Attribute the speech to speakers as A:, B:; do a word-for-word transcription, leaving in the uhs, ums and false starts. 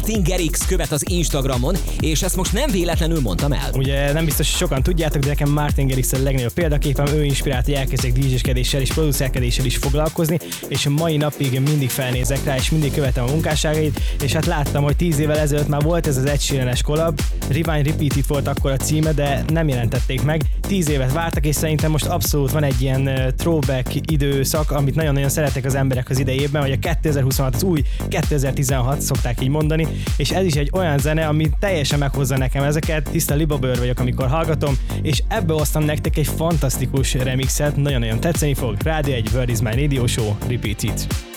A: MartinGarrix követ az Instagramon, és ezt most nem véletlenül mondtam el.
B: Ugye nem biztos, hogy sokan tudjátok, de nekem MartinGarrix a legnagyobb példaképem, ő inspirált, hogy elkezdjek dé dzséskedéssel és producerkedéssel is foglalkozni, és a mai napig mindig felnézek rá, és mindig követem a munkásságait, és hát láttam, hogy tíz évvel ezelőtt már volt ez az Ed Sheeran-es collab, Rewind Repeat It volt akkor a címe, de nem jelentették meg. Tíz évet vártak, és szerintem most abszolút van egy ilyen uh, throwback időszak, amit nagyon-nagyon szeretek az emberek az idejében, hogy a kétezer-huszonhat az új kétezer-tizenhat, szokták így mondani, és ez is egy olyan zene, ami teljesen meghozza nekem ezeket, tiszta libabőr vagyok, amikor hallgatom, és ebből hoztam nektek egy fantasztikus remixet, nagyon-nagyon tetszeni fog. Rádió egy World is my radio show, Repeat It.